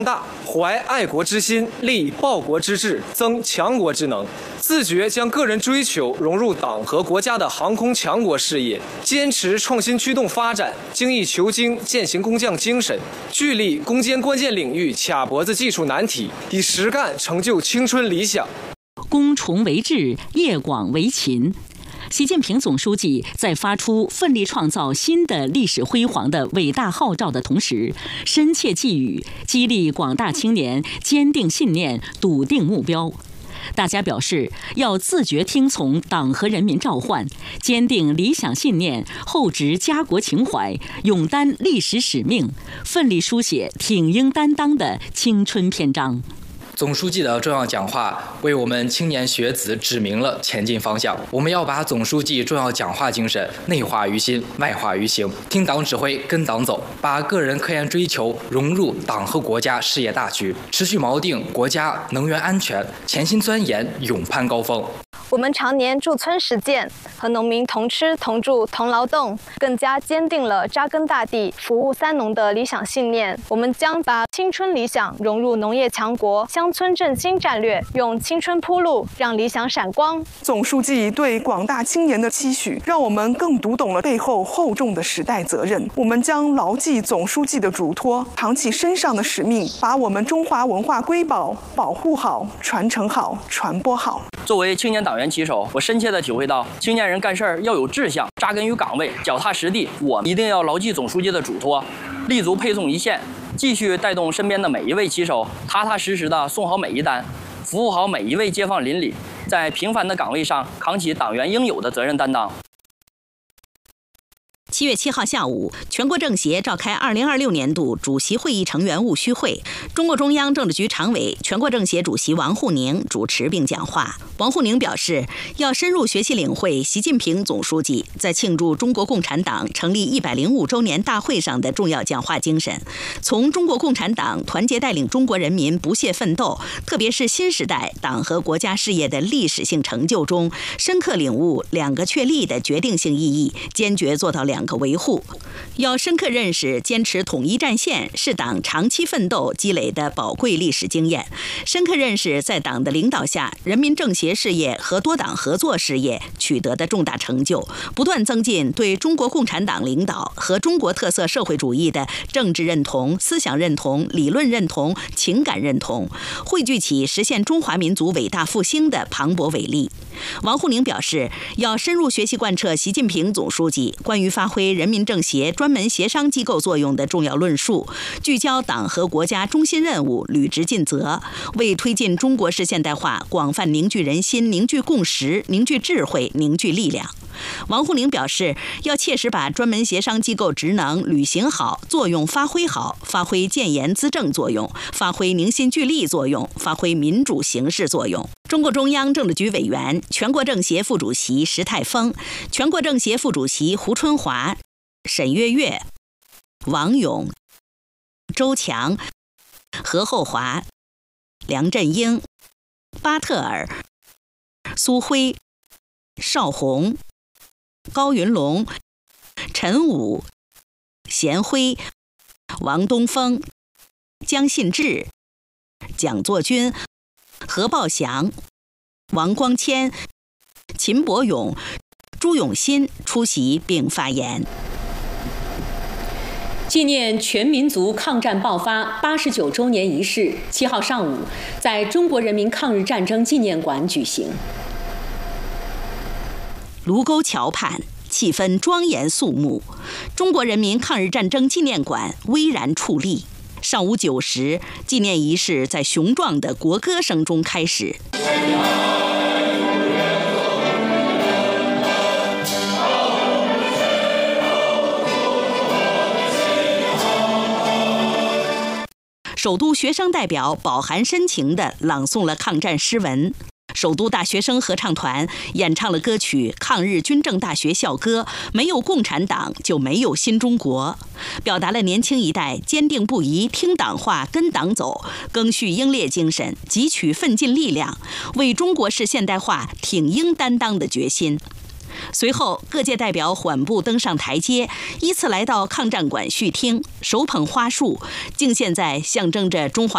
大，怀爱国之心，立报国之志，增强国之能，自觉将个人追求融入党和国家的航空强国事业，坚持创新驱动发展，精益求精，践行工匠精神，聚力攻坚关键领域卡脖子技术难题，以实干成就青春理想。 攻崇为智，业广为勤。习近平总书记在发出奋力创造新的历史辉煌的伟大号召的同时，深切寄语，激励广大青年坚定信念，笃定目标。大家表示，要自觉听从党和人民召唤，坚定理想信念，厚植家国情怀，勇担历史使命，奋力书写挺英担当的青春篇章。 总书记的重要讲话为我们青年学子指明了前进方向。我们要把总书记重要讲话精神内化于心，外化于行，听党指挥，跟党走，把个人科研追求融入党和国家事业大局，持续锚定国家能源安全，潜心钻研，勇攀高峰。 我们常年驻村实践，和农民同吃同住同劳动，更加坚定了扎根大地、服务三农的理想信念。我们将把青春理想融入农业强国、乡村振兴战略，用青春铺路，让理想闪光。 总书记对广大青年的期许，让我们更读懂了背后厚重的时代责任。我们将牢记总书记的嘱托，扛起身上的使命，把我们中华文化瑰宝保护好、传承好、传播好。 作为青年党员旗手，我深切地体会到，青年人干事儿要有志向，扎根于岗位，脚踏实地。我一定要牢记总书记的嘱托，立足配送一线，继续带动身边的每一位旗手，踏踏实实地送好每一单，服务好每一位街坊邻里，在平凡的岗位上扛起党员应有的责任担当。 7月7号下午，全国政协召开2026年度主席会议成员务虚会，中共中央政治局常委、全国政协主席王沪宁主持并讲话。王沪宁表示，要深入学习领会习近平总书记在庆祝中国共产党成立105周年大会上的重要讲话精神，从中国共产党团结带领中国人民不懈奋斗，特别是新时代党和国家事业的历史性成就中，深刻领悟两个确立的决定性意义，坚决做到两个维护。要深刻认识坚持统一战线是党长期奋斗积累的宝贵历史经验，深刻认识在党的领导下人民政协事业和多党合作事业取得的重大成就，不断增进对中国共产党领导和中国特色社会主义的政治认同、思想认同、理论认同、情感认同，汇聚起实现中华民族伟大复兴的磅礴伟力。王沪宁表示，要深入学习贯彻习近平总书记关于发挥人民政协专门协商机构作用的重要论述，聚焦党和国家中心任务，履职尽责，为推进中国式现代化广泛凝聚人心、凝聚共识、凝聚智慧、凝聚力量。王沪宁表示，要切实把专门协商机构职能履行好、作用发挥好，发挥建言资政作用，发挥凝心聚力作用，发挥民主形势作用。中共中央政治局委员、全国政协副主席石泰峰、全国政协副主席胡春华、沈月月、王勇、周强、何厚华、梁振英、巴特尔、苏辉、邵宏、高云龙、陈武、贤辉、王东峰、江信志、蒋作军、何报祥、王光谦、秦伯勇、朱永新出席并发言。纪念全民族抗战爆发89周年仪式7号上午在中国人民抗日战争纪念馆举行。卢沟桥畔，气氛庄严肃穆，中国人民抗日战争纪念馆巍然矗立。上午9时，纪念仪式在雄壮的国歌声中开始。首都学生代表饱含深情地朗诵了抗战诗文。首都大学生合唱团演唱了歌曲《抗日军政大学校歌》，没有共产党就没有新中国，表达了年轻一代坚定不移听党话跟党走，赓续英烈精神，汲取奋进力量，为中国式现代化挺英担当的决心。随后，各界代表缓步登上台阶，依次来到抗战馆续听，手捧花束，敬献在象征着中华